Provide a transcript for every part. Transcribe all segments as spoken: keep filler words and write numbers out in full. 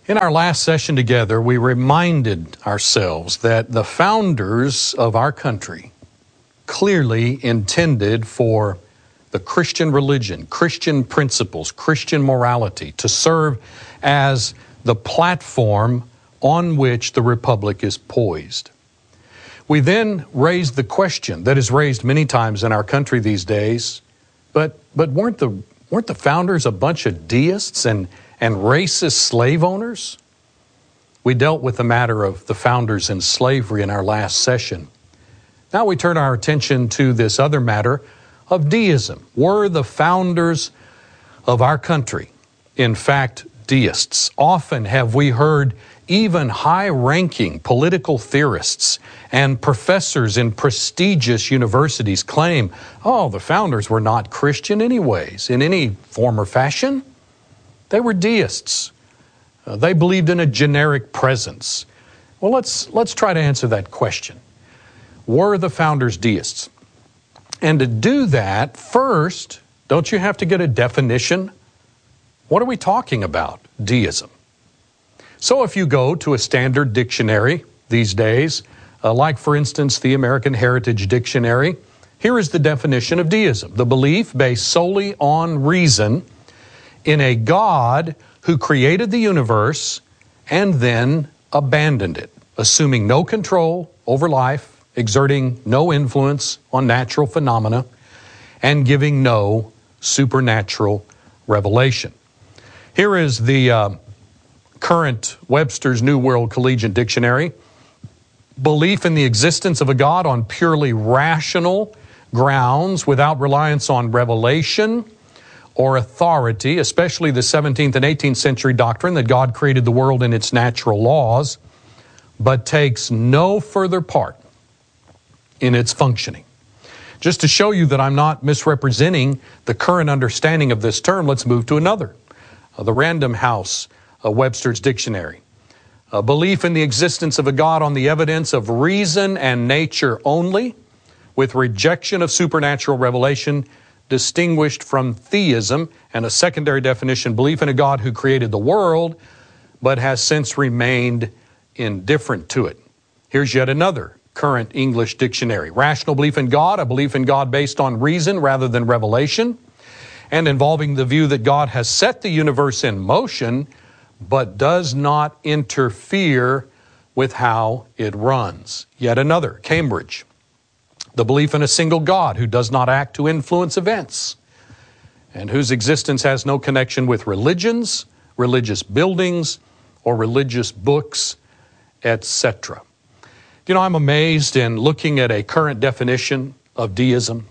In our last session together, we reminded ourselves that the founders of our country clearly intended for the Christian religion, Christian principles, Christian morality to serve as the platform on which the republic is poised. We then raised the question that is raised many times in our country these days, but but weren't the weren't the founders a bunch of deists and and racist slave owners? We dealt with the matter of the founders in slavery in our last session. Now we turn our attention to this other matter of deism. Were the founders of our country, in fact, deists? Often have we heard even high-ranking political theorists and professors in prestigious universities claim, oh, the founders were not Christian anyways, in any form or fashion. They were deists. Uh, they believed in a generic presence. Well, let's let's try to answer that question. Were the founders deists? And to do that, first, don't you have to get a definition? What are we talking about, deism? So if you go to a standard dictionary these days, uh, like for instance the American Heritage Dictionary, here is the definition of deism: the belief based solely on reason in a God who created the universe and then abandoned it, assuming no control over life, exerting no influence on natural phenomena, and giving no supernatural revelation. Here is the uh, current Webster's New World Collegiate Dictionary. Belief in the existence of a God on purely rational grounds without reliance on revelation or authority, especially the seventeenth and eighteenth century doctrine that God created the world in its natural laws, but takes no further part in its functioning. Just to show you that I'm not misrepresenting the current understanding of this term, let's move to another. Uh, the Random House uh, Webster's Dictionary. A belief in the existence of a God on the evidence of reason and nature only, with rejection of supernatural revelation, distinguished from theism. And a secondary definition: belief in a God who created the world, but has since remained indifferent to it. Here's yet another current English dictionary. Rational belief in God, a belief in God based on reason rather than revelation, and involving the view that God has set the universe in motion, but does not interfere with how it runs. Yet another, Cambridge. The belief in a single God who does not act to influence events and whose existence has no connection with religions, religious buildings, or religious books, et cetera. You know, I'm amazed in looking at a current definition of deism,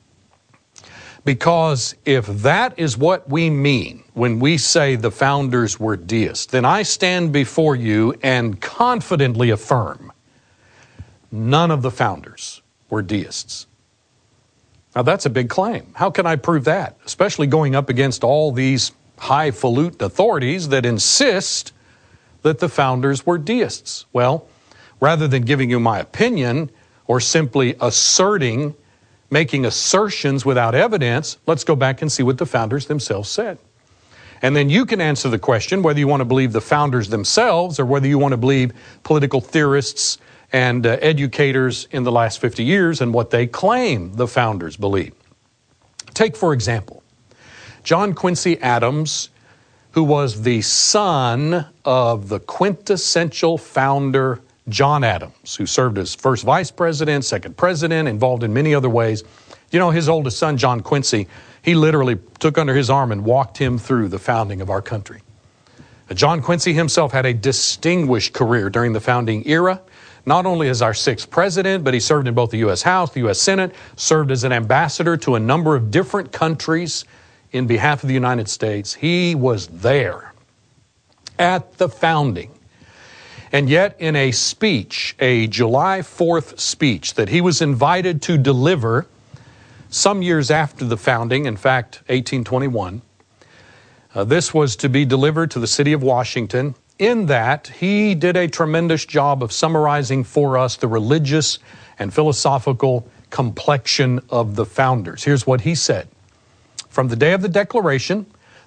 because if that is what we mean when we say the founders were deists, then I stand before you and confidently affirm none of the founders were deists. Now that's a big claim. How can I prove that? Especially going up against all these highfalutin authorities that insist that the founders were deists. Well, rather than giving you my opinion or simply asserting, making assertions without evidence, let's go back and see what the founders themselves said. And then you can answer the question whether you want to believe the founders themselves or whether you want to believe political theorists and uh, educators in the last fifty years and what they claim the founders believe. Take, for example, John Quincy Adams, who was the son of the quintessential founder, John Adams, who served as first vice president, second president, involved in many other ways. You know, his oldest son, John Quincy, he literally took under his arm and walked him through the founding of our country. John Quincy himself had a distinguished career during the founding era, not only as our sixth president, but he served in both the U S House, the U S Senate, served as an ambassador to a number of different countries in behalf of the United States. He was there at the founding. And yet in a speech, a July fourth speech that he was invited to deliver some years after the founding, in fact, eighteen twenty-one, uh, this was to be delivered to the city of Washington. In that, he did a tremendous job of summarizing for us the religious and philosophical complexion of the founders. Here's what he said. From the day of the Declaration,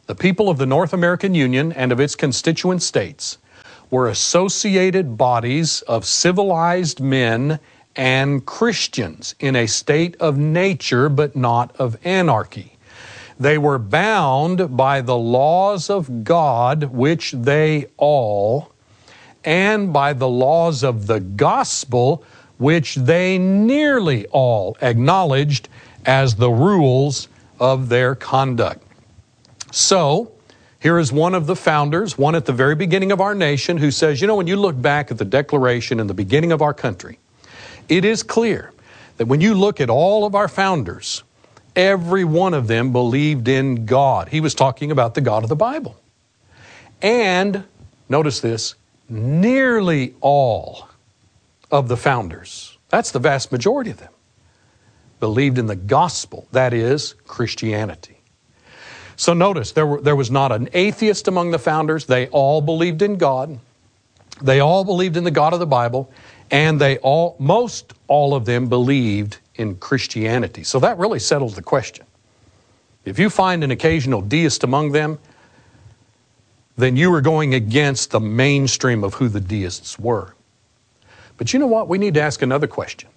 the people of the North American Union and of its constituent states were associated bodies of civilized men and Christians in a state of nature but not of anarchy. They were bound by the laws of God, which they all, and by the laws of the gospel, which they nearly all acknowledged as the rules of their conduct. So, here is one of the founders, one at the very beginning of our nation, who says, you know, when you look back at the Declaration in the beginning of our country, it is clear that when you look at all of our founders, every one of them believed in God. He was talking about the God of the Bible. And, notice this, nearly all of the founders, that's the vast majority of them, believed in the gospel, that is, Christianity. So notice, there, were, there was not an atheist among the founders. They all believed in God. They all believed in the God of the Bible. And they all, most all of them believed in Christianity. So that really settles the question. If you find an occasional deist among them, then you are going against the mainstream of who the deists were. But you know what? We need to ask another question.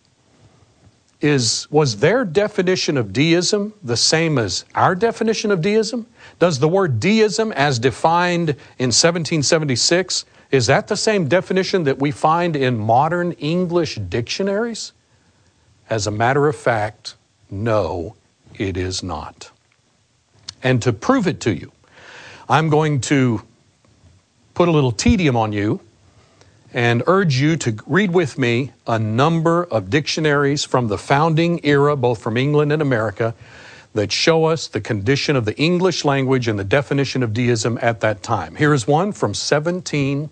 Is, was their definition of deism the same as our definition of deism? Does the word deism as defined in seventeen seventy-six, is that the same definition that we find in modern English dictionaries? As a matter of fact, no, it is not. And to prove it to you, I'm going to put a little tedium on you and urge you to read with me a number of dictionaries from the founding era, both from England and America, that show us the condition of the English language and the definition of deism at that time. Here is one from seventeen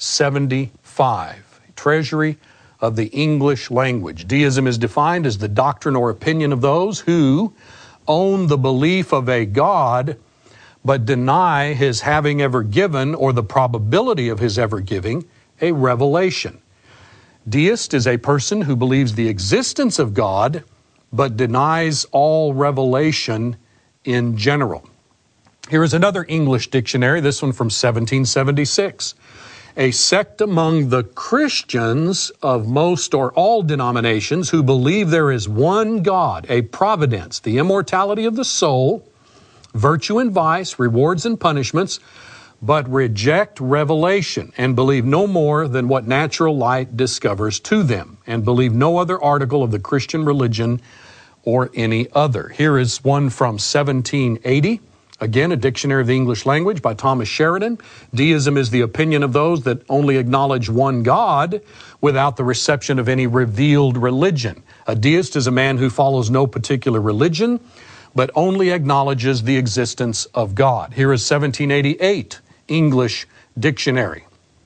seventy-five, Treasury of the English Language. Deism is defined as the doctrine or opinion of those who own the belief of a God but deny his having ever given or the probability of his ever giving a revelation. Deist is a person who believes the existence of God but denies all revelation in general. Here is another English dictionary, this one from seventeen seventy-six. A sect among the Christians of most or all denominations who believe there is one God, a providence, the immortality of the soul, virtue and vice, rewards and punishments, but reject revelation and believe no more than what natural light discovers to them, and believe no other article of the Christian religion or any other. Here is one from seventeen eighty. Again, a dictionary of the English language by Thomas Sheridan. Deism is the opinion of those that only acknowledge one God without the reception of any revealed religion. A deist is a man who follows no particular religion, but only acknowledges the existence of God. Here is seventeen eighty-eight, English dictionary.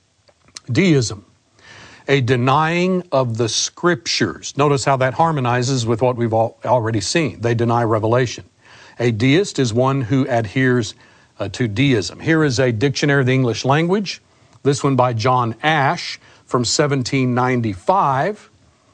Deism, a denying of the Scriptures. Notice how that harmonizes with what we've all already seen. They deny revelation. A deist is one who adheres uh, to deism. Here is a dictionary of the English language, this one by John Ash from seventeen ninety-five.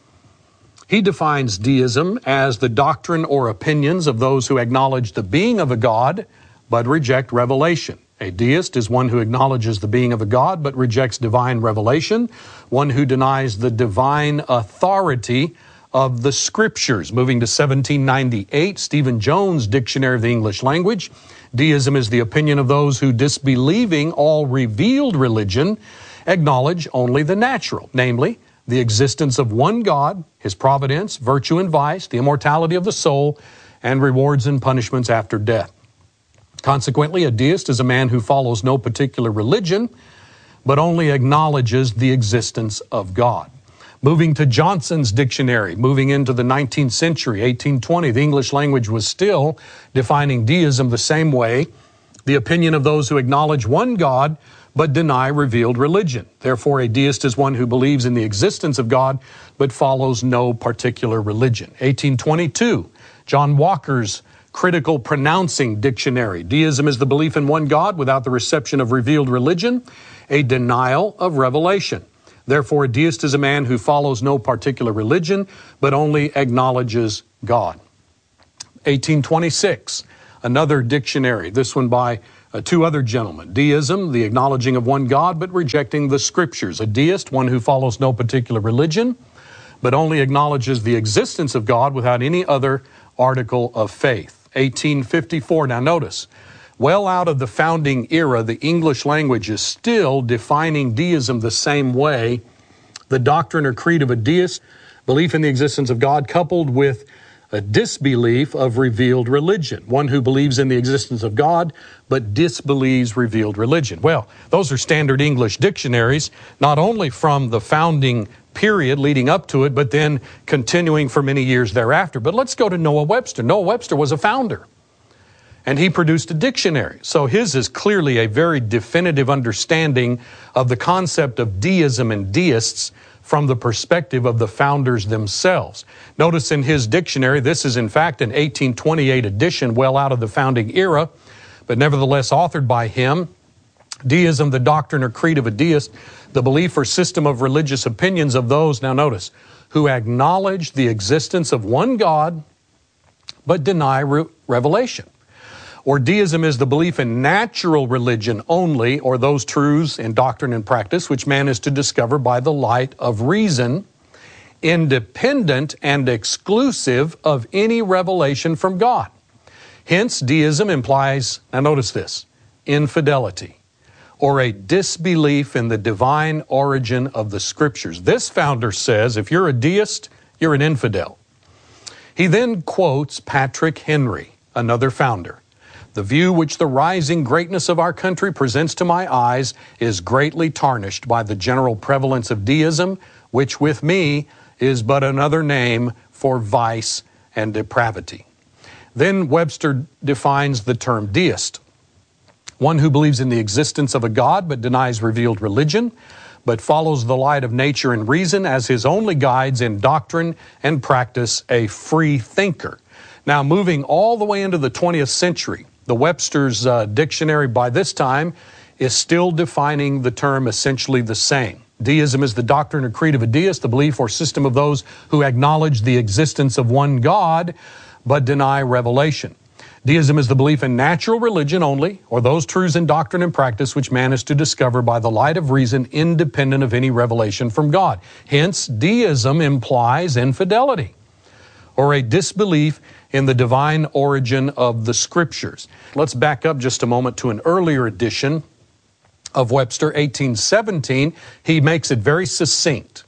He defines deism as the doctrine or opinions of those who acknowledge the being of a God but reject revelation. A deist is one who acknowledges the being of a God but rejects divine revelation, one who denies the divine authority of the Scriptures. Moving to seventeen ninety-eight, Stephen Jones' Dictionary of the English Language. Deism is the opinion of those who, disbelieving all revealed religion, acknowledge only the natural, namely, the existence of one God, his providence, virtue and vice, the immortality of the soul, and rewards and punishments after death. Consequently, a deist is a man who follows no particular religion, but only acknowledges the existence of God. Moving to Johnson's dictionary, moving into the nineteenth century, eighteen twenty, the English language was still defining deism the same way, the opinion of those who acknowledge one God but deny revealed religion. Therefore, a deist is one who believes in the existence of God but follows no particular religion. eighteen twenty-two, John Walker's Critical Pronouncing Dictionary. Deism is the belief in one God without the reception of revealed religion, a denial of revelation. Therefore, a deist is a man who follows no particular religion, but only acknowledges God. eighteen twenty-six, Another dictionary, this one by uh, two other gentlemen. Deism, the acknowledging of one God, but rejecting the Scriptures. A deist, one who follows no particular religion, but only acknowledges the existence of God without any other article of faith. eighteen fifty-four, now notice, well out of the founding era, the English language is still defining deism the same way. The doctrine or creed of a deist, belief in the existence of God, coupled with a disbelief of revealed religion. One who believes in the existence of God, but disbelieves revealed religion. Well, those are standard English dictionaries, not only from the founding period leading up to it, but then continuing for many years thereafter. But let's go to Noah Webster. Noah Webster was a founder, and he produced a dictionary. So his is clearly a very definitive understanding of the concept of deism and deists from the perspective of the founders themselves. Notice in his dictionary, this is in fact an eighteen twenty-eight edition, well out of the founding era, but nevertheless authored by him. Deism, the doctrine or creed of a deist, the belief or system of religious opinions of those, now notice, who acknowledge the existence of one God, but deny re- revelation. Or deism is the belief in natural religion only, or those truths in doctrine and practice which man is to discover by the light of reason, independent and exclusive of any revelation from God. Hence, deism implies, now notice this, infidelity, or a disbelief in the divine origin of the Scriptures. This founder says, if you're a deist, you're an infidel. He then quotes Patrick Henry, another founder. The view which the rising greatness of our country presents to my eyes is greatly tarnished by the general prevalence of deism, which with me is but another name for vice and depravity. Then Webster defines the term deist. One who believes in the existence of a God but denies revealed religion, but follows the light of nature and reason as his only guides in doctrine and practice, a free thinker. Now, moving all the way into the twentieth century, the Webster's uh, dictionary by this time is still defining the term essentially the same. Deism is the doctrine or creed of a deist, the belief or system of those who acknowledge the existence of one God, but deny revelation. Deism is the belief in natural religion only, or those truths in doctrine and practice which man is to discover by the light of reason, independent of any revelation from God. Hence, deism implies infidelity, or a disbelief in the divine origin of the Scriptures. Let's back up just a moment to an earlier edition of Webster, eighteen seventeen. He makes it very succinct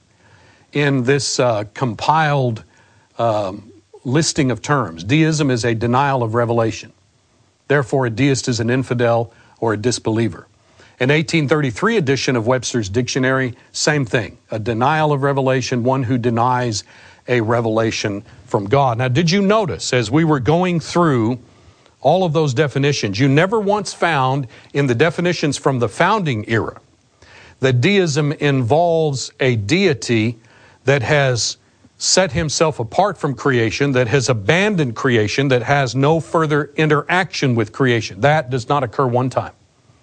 in this uh, compiled um, listing of terms. Deism is a denial of revelation. Therefore, a deist is an infidel or a disbeliever. An eighteen thirty-three edition of Webster's dictionary, same thing. A denial of revelation, one who denies a revelation from God. Now, did you notice as we were going through all of those definitions, you never once found in the definitions from the founding era that deism involves a deity that has set himself apart from creation, that has abandoned creation, that has no further interaction with creation. That does not occur one time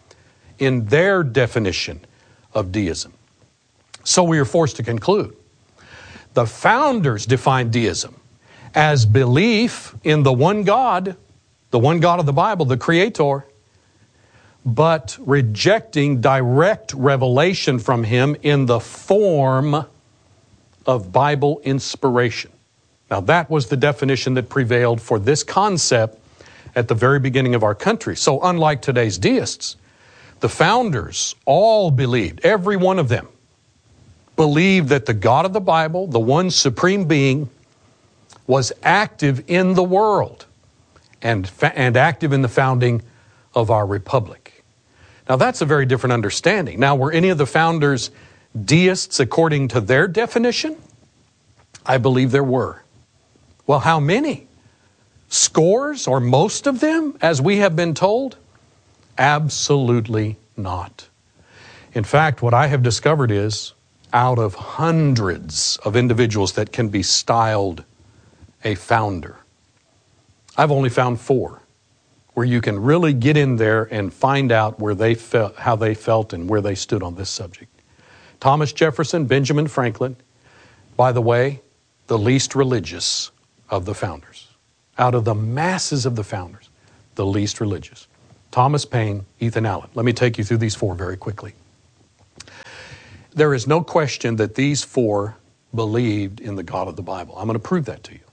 in their definition of deism. So we are forced to conclude the founders defined deism as belief in the one God, the one God of the Bible, the Creator, but rejecting direct revelation from Him in the form of Bible inspiration. Now, that was the definition that prevailed for this concept at the very beginning of our country. So unlike today's deists, the founders all believed, every one of them, believed that the God of the Bible, the one supreme being, was active in the world and, fa- and active in the founding of our republic. Now, that's a very different understanding. Now, were any of the founders deists according to their definition? I believe there were. Well, how many? Scores or most of them, as we have been told? Absolutely not. In fact, what I have discovered is, out of hundreds of individuals that can be styled a founder, I've only found four where you can really get in there and find out where they felt, how they felt and where they stood on this subject. Thomas Jefferson, Benjamin Franklin, by the way, the least religious of the founders. Out of the masses of the founders, the least religious. Thomas Paine, Ethan Allen. Let me take you through these four very quickly. There is no question that these four believed in the God of the Bible. I'm going to prove that to you.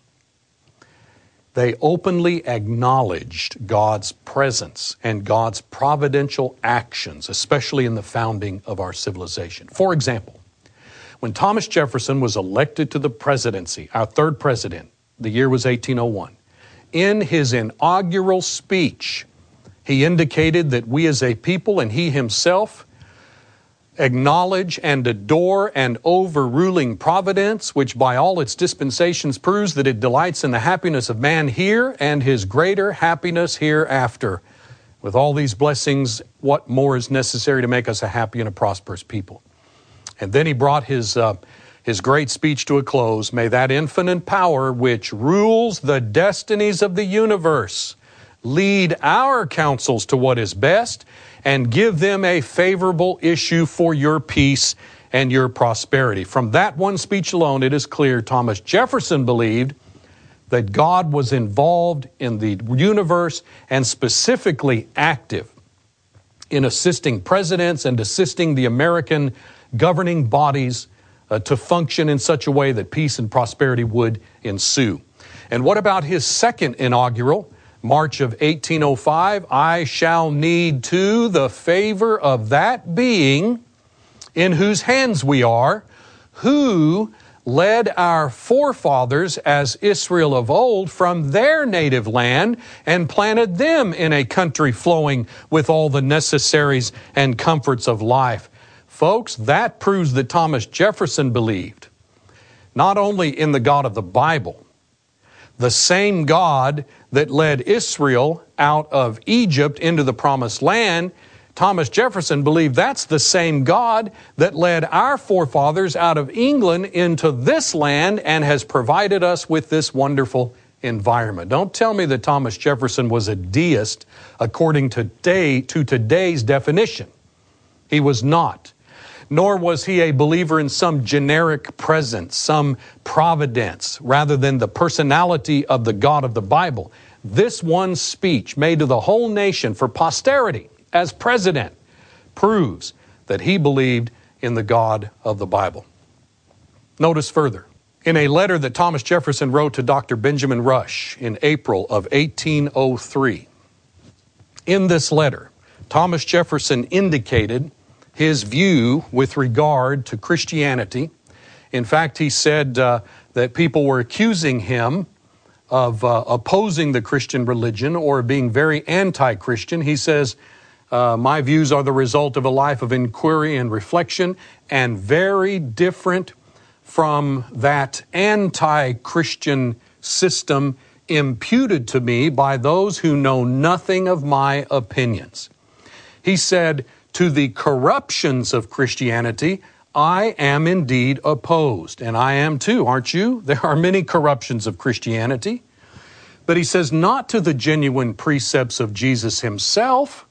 They openly acknowledged God's presence and God's providential actions, especially in the founding of our civilization. For example, when Thomas Jefferson was elected to the presidency, our third president, the year was eighteen oh one, in his inaugural speech, he indicated that we as a people and he himself acknowledge and adore an overruling providence, which by all its dispensations proves that it delights in the happiness of man here and his greater happiness hereafter. With all these blessings, what more is necessary to make us a happy and a prosperous people? And then he brought his, uh, his great speech to a close. May that infinite power which rules the destinies of the universe lead our counsels to what is best and give them a favorable issue for your peace and your prosperity. From that one speech alone, it is clear Thomas Jefferson believed that God was involved in the universe and specifically active in assisting presidents and assisting the American governing bodies uh, to function in such a way that peace and prosperity would ensue. And what about his second inaugural? March of eighteen oh five, I shall need too the favor of that being in whose hands we are, who led our forefathers as Israel of old from their native land and planted them in a country flowing with all the necessaries and comforts of life. Folks, that proves that Thomas Jefferson believed not only in the God of the Bible, the same God that led Israel out of Egypt into the promised land, Thomas Jefferson believed that's the same God that led our forefathers out of England into this land and has provided us with this wonderful environment. Don't tell me that Thomas Jefferson was a deist according to, day, to today's definition. He was not. Nor was he a believer in some generic presence, some providence, rather than the personality of the God of the Bible. This one speech made to the whole nation for posterity as president proves that he believed in the God of the Bible. Notice further, in a letter that Thomas Jefferson wrote to Doctor Benjamin Rush in April of eighteen oh three, in this letter, Thomas Jefferson indicated his view with regard to Christianity. In fact, he said uh, that people were accusing him of uh, opposing the Christian religion or being very anti-Christian. He says, uh, my views are the result of a life of inquiry and reflection and very different from that anti-Christian system imputed to me by those who know nothing of my opinions. He said, to the corruptions of Christianity, I am indeed opposed. And I am too, aren't you? There are many corruptions of Christianity. But he says, not to the genuine precepts of Jesus himself.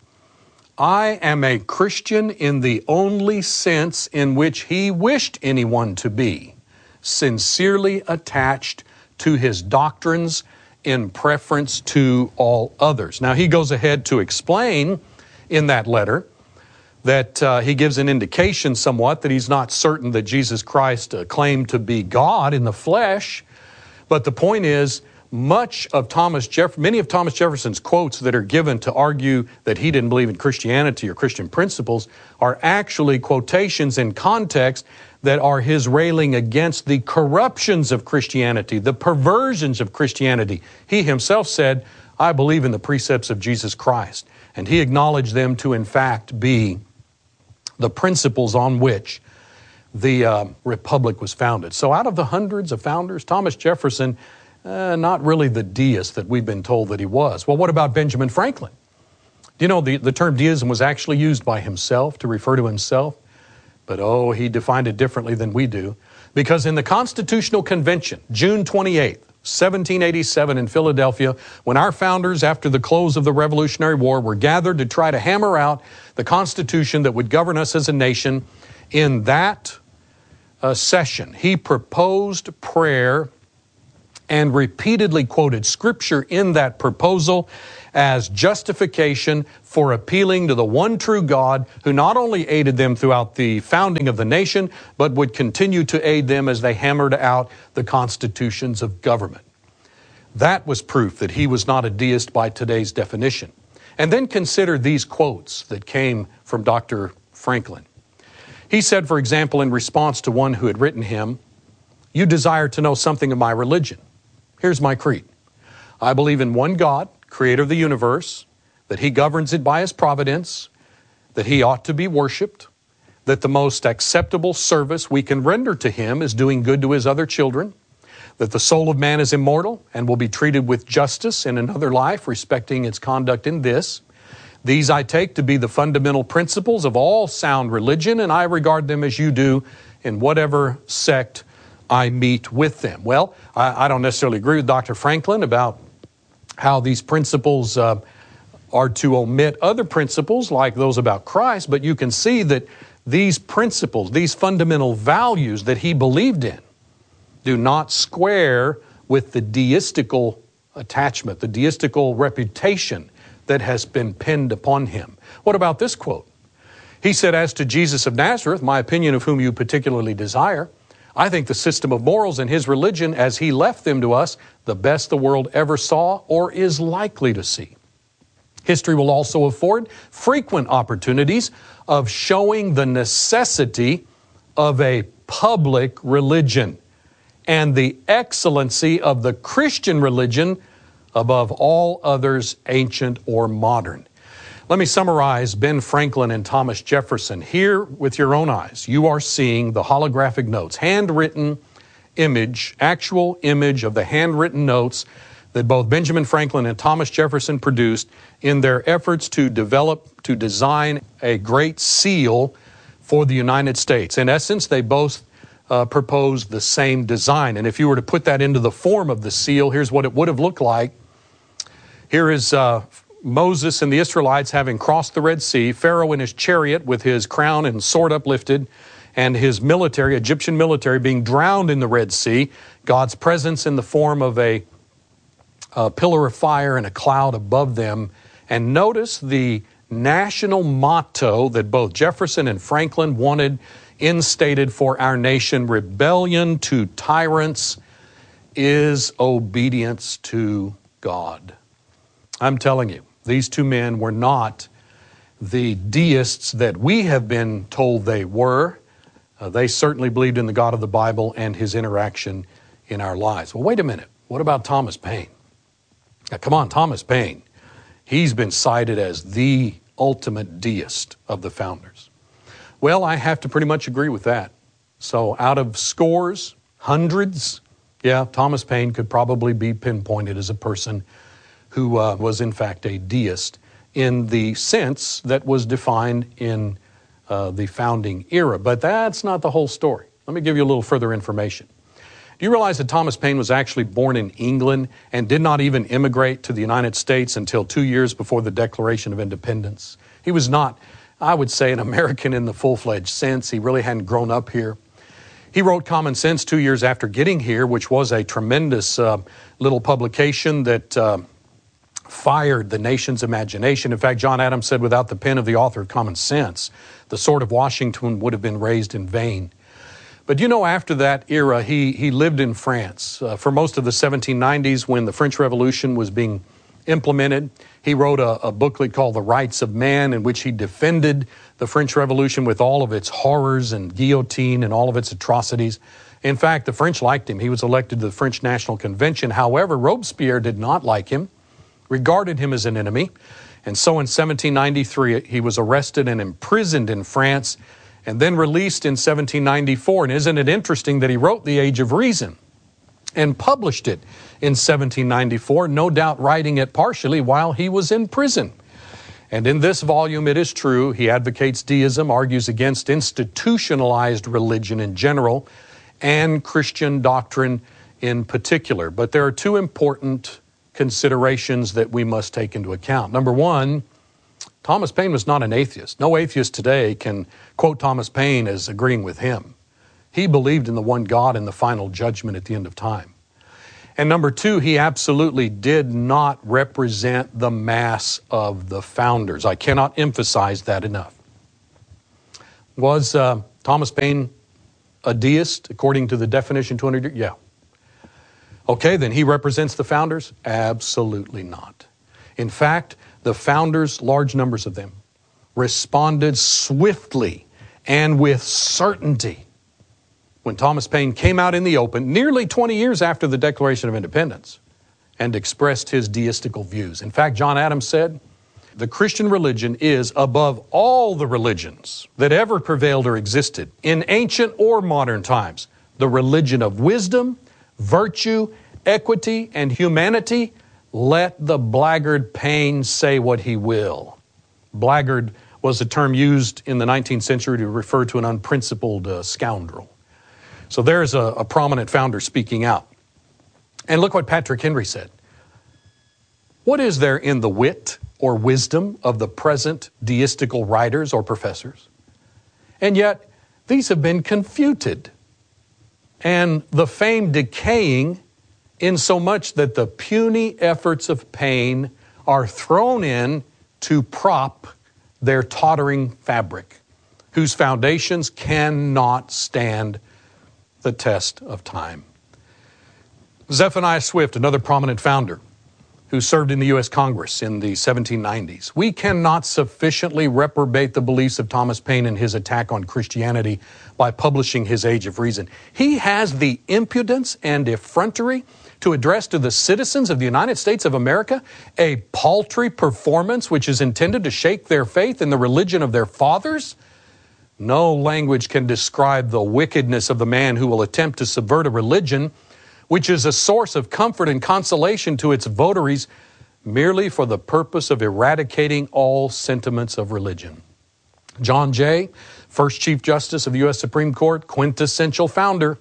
I am a Christian in the only sense in which he wished anyone to be, sincerely attached to his doctrines in preference to all others. Now he goes ahead to explain in that letter that uh, he gives an indication somewhat that he's not certain that Jesus Christ uh, claimed to be God in the flesh. But the point is, much of Thomas Jeff- many of Thomas Jefferson's quotes that are given to argue that he didn't believe in Christianity or Christian principles are actually quotations in context that are his railing against the corruptions of Christianity, the perversions of Christianity. He himself said, I believe in the precepts of Jesus Christ. And he acknowledged them to in fact be the principles on which the uh, Republic was founded. So out of the hundreds of founders, Thomas Jefferson, uh, not really the deist that we've been told that he was. Well, what about Benjamin Franklin? Do you know the, the term deism was actually used by himself to refer to himself? But oh, he defined it differently than we do. Because in the Constitutional Convention, June twenty-eighth, seventeen eighty-seven in Philadelphia, when our founders, after the close of the Revolutionary War, were gathered to try to hammer out the Constitution that would govern us as a nation, in that uh, session, he proposed prayer and repeatedly quoted Scripture in that proposal as justification for appealing to the one true God who not only aided them throughout the founding of the nation, but would continue to aid them as they hammered out the constitutions of government. That was proof that he was not a deist by today's definition. And then consider these quotes that came from Doctor Franklin. He said, for example, in response to one who had written him, "You desire to know something of my religion. Here's my creed. I believe in one God, creator of the universe, that he governs it by his providence, that he ought to be worshiped, that the most acceptable service we can render to him is doing good to his other children, that the soul of man is immortal and will be treated with justice in another life, respecting its conduct in this. These I take to be the fundamental principles of all sound religion, and I regard them as you do in whatever sect I meet with them." Well, I, I don't necessarily agree with Doctor Franklin about how these principles uh, are to omit other principles like those about Christ, but you can see that these principles, these fundamental values that he believed in, do not square with the deistical attachment, the deistical reputation that has been pinned upon him. What about this quote? He said, "As to Jesus of Nazareth, my opinion of whom you particularly desire, I think the system of morals in his religion as he left them to us, the best the world ever saw or is likely to see. History will also afford frequent opportunities of showing the necessity of a public religion and the excellency of the Christian religion above all others, ancient or modern." Let me summarize Ben Franklin and Thomas Jefferson. Here, with your own eyes, you are seeing the holographic notes, handwritten image, actual image of the handwritten notes that both Benjamin Franklin and Thomas Jefferson produced in their efforts to develop, to design a great seal for the United States. In essence, they both uh, proposed the same design. And if you were to put that into the form of the seal, here's what it would have looked like. Here is uh, Moses and the Israelites having crossed the Red Sea, Pharaoh in his chariot with his crown and sword uplifted, and his military, Egyptian military, being drowned in the Red Sea. God's presence in the form of a, a pillar of fire and a cloud above them. And notice the national motto that both Jefferson and Franklin wanted instated for our nation: rebellion to tyrants is obedience to God. I'm telling you, these two men were not the deists that we have been told they were. Uh, they certainly believed in the God of the Bible and his interaction in our lives. Well, wait a minute. What about Thomas Paine? Now, come on, Thomas Paine. He's been cited as the ultimate deist of the founders. Well, I have to pretty much agree with that. So out of scores, hundreds, yeah, Thomas Paine could probably be pinpointed as a person who uh, was in fact a deist in the sense that was defined in uh, the founding era. But that's not the whole story. Let me give you a little further information. Do you realize that Thomas Paine was actually born in England and did not even immigrate to the United States until two years before the Declaration of Independence? He was not, I would say, an American in the full-fledged sense. He really hadn't grown up here. He wrote Common Sense two years after getting here, which was a tremendous uh, little publication that uh, fired the nation's imagination. In fact, John Adams said, without the pen of the author of Common Sense, the sword of Washington would have been raised in vain. But you know, after that era, he, he lived in France. Uh, for most of the seventeen nineties, when the French Revolution was being implemented, he wrote a, a booklet called The Rights of Man, in which he defended the French Revolution with all of its horrors and guillotine and all of its atrocities. In fact, the French liked him. He was elected to the French National Convention. However, Robespierre did not like him, regarded him as an enemy. And so in seventeen ninety-three, he was arrested and imprisoned in France and then released in seventeen ninety-four. And isn't it interesting that he wrote The Age of Reason and published it in seventeen ninety-four, no doubt writing it partially while he was in prison. And in this volume, it is true, he advocates deism, argues against institutionalized religion in general, and Christian doctrine in particular. But there are two important considerations that we must take into account. Number one, Thomas Paine was not an atheist. No atheist today can quote Thomas Paine as agreeing with him. He believed in the one God and the final judgment at the end of time. And number two, he absolutely did not represent the mass of the founders. I cannot emphasize that enough. Was uh, Thomas Paine a deist according to the definition two hundred years? Yeah. Okay, then he represents the founders? Absolutely not. In fact, the founders, large numbers of them, responded swiftly and with certainty when Thomas Paine came out in the open nearly twenty years after the Declaration of Independence and expressed his deistical views. In fact, John Adams said, the Christian religion is above all the religions that ever prevailed or existed in ancient or modern times, the religion of wisdom, virtue, equity, and humanity. Let the blackguard Paine say what he will. Blackguard was a term used in the nineteenth century to refer to an unprincipled uh, scoundrel. So there's a, a prominent founder speaking out. And look what Patrick Henry said. What is there in the wit or wisdom of the present deistical writers or professors? And yet, these have been confuted, and the fame decaying in so much that the puny efforts of Paine are thrown in to prop their tottering fabric, whose foundations cannot stand the test of time. Zephaniah Swift, another prominent founder, who served in the U S Congress in the seventeen nineties. We cannot sufficiently reprobate the beliefs of Thomas Paine in his attack on Christianity by publishing his Age of Reason. He has the impudence and effrontery to address to the citizens of the United States of America a paltry performance which is intended to shake their faith in the religion of their fathers. No language can describe the wickedness of the man who will attempt to subvert a religion which is a source of comfort and consolation to its votaries merely for the purpose of eradicating all sentiments of religion. John Jay, first Chief Justice of the U S Supreme Court, quintessential founder.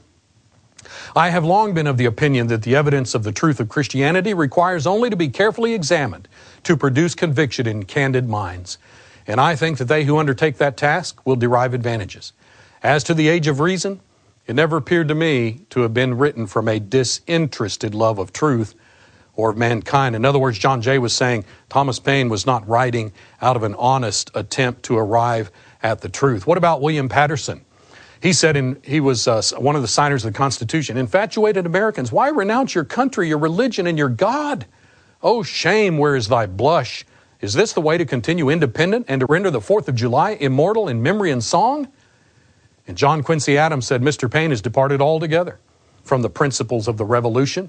I have long been of the opinion that the evidence of the truth of Christianity requires only to be carefully examined to produce conviction in candid minds. And I think that they who undertake that task will derive advantages. As to the Age of Reason, it never appeared to me to have been written from a disinterested love of truth or of mankind. In other words, John Jay was saying Thomas Paine was not writing out of an honest attempt to arrive at the truth. What about William Patterson? He said in, he was uh, one of the signers of the Constitution, infatuated Americans, why renounce your country, your religion, and your God? Oh, shame, where is thy blush? Is this the way to continue independent and to render the fourth of July immortal in memory and song? And John Quincy Adams said, Mister Paine has departed altogether from the principles of the Revolution.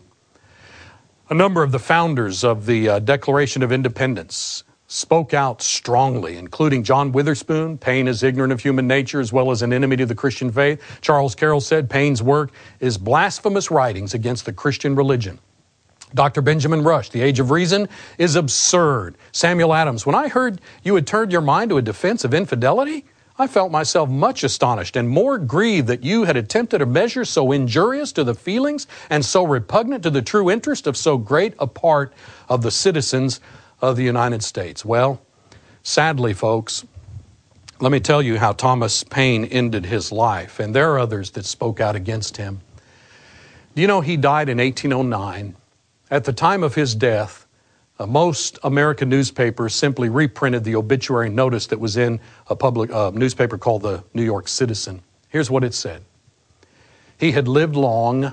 A number of the founders of the uh, Declaration of Independence spoke out strongly, including John Witherspoon. Paine is ignorant of human nature as well as an enemy to the Christian faith. Charles Carroll said Paine's work is blasphemous writings against the Christian religion. Doctor Benjamin Rush, The Age of Reason is absurd. Samuel Adams, when I heard you had turned your mind to a defense of infidelity, I felt myself much astonished and more grieved that you had attempted a measure so injurious to the feelings and so repugnant to the true interest of so great a part of the citizens of the United States. Well, sadly, folks, let me tell you how Thomas Paine ended his life, and there are others that spoke out against him. Do you know he died in eighteen oh nine? At the time of his death, Uh, most American newspapers simply reprinted the obituary notice that was in a public uh, newspaper called the New York Citizen. Here's what it said. He had lived long,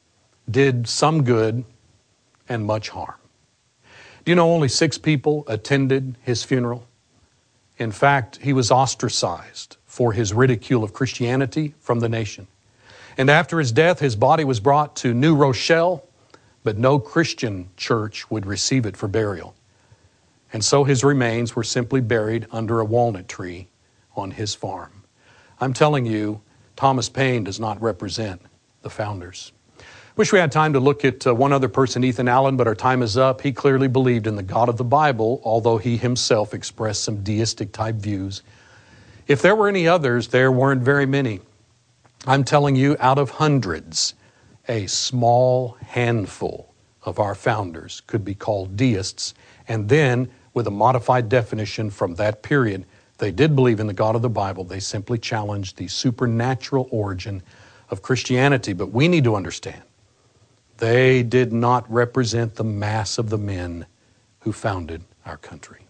did some good, and much harm. Do you know only six people attended his funeral? In fact, he was ostracized for his ridicule of Christianity from the nation. And after his death, his body was brought to New Rochelle, but no Christian church would receive it for burial. And so his remains were simply buried under a walnut tree on his farm. I'm telling you, Thomas Paine does not represent the founders. Wish we had time to look at uh, one other person, Ethan Allen, but our time is up. He clearly believed in the God of the Bible, although he himself expressed some deistic type views. If there were any others, there weren't very many. I'm telling you, out of hundreds, a small handful of our founders could be called deists, and then with a modified definition from that period, they did believe in the God of the Bible. They simply challenged the supernatural origin of Christianity. But we need to understand They did not represent the mass of the men who founded our country.